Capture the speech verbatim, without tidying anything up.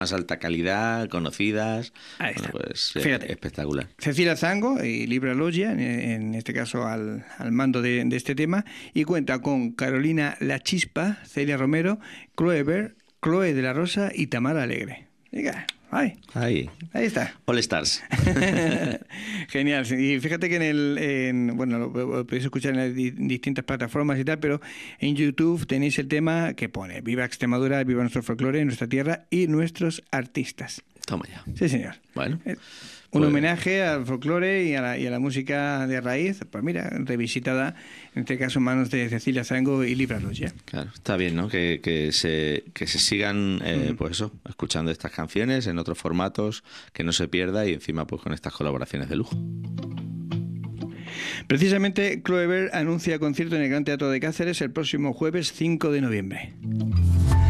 más alta calidad, conocidas. Ahí está. Bueno, pues, Fíjate. eh, espectacular. Cecilia Zango y Libra Loggia, en, en este caso al, al mando de, de este tema, y cuenta con Carolina La Chispa, Celia Romero, Chloe Ver, Chloe de la Rosa y Tamara Alegre. Diga, ay, Ahí. ahí está. All Stars. Genial. Y fíjate que en el, en, bueno, lo, lo podéis escuchar en las di- distintas plataformas y tal, pero en YouTube tenéis el tema que pone Viva Extremadura, viva nuestro folclore, nuestra tierra y nuestros artistas. Toma ya. Sí, señor. Bueno. Eh, Un Pues- homenaje al folclore y a, la, y a la música de raíz, pues mira, revisitada, en este caso en manos de Cecilia Zango y Libra Loggia. Claro, está bien, ¿no? Que, que se, que se sigan, eh, Ujú. pues eso, escuchando estas canciones en otros formatos, que no se pierda y encima pues con estas colaboraciones de lujo. Precisamente, Chloe Ver anuncia concierto en el Gran Teatro de Cáceres el próximo jueves cinco de noviembre.